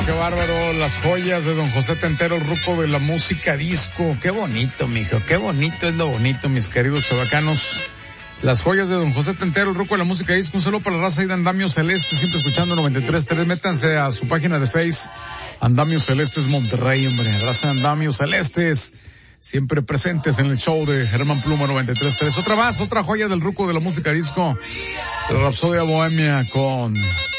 qué bárbaro. Las joyas de don José Tentero, el ruco de la música disco. Qué bonito, mijo, qué bonito es lo bonito, mis queridos chavacanos. Las joyas de don José Tentero, el ruco de la música disco. Un saludo para la raza ahí de Andamio Celeste, siempre escuchando 93.3. Métanse a su página de Face, Andamio Celestes Monterrey, hombre. Raza de Andamio Celestes, siempre presentes en el show de Germán Pluma 93.3. Otra joya del ruco de la música disco, la Rapsodia Bohemia con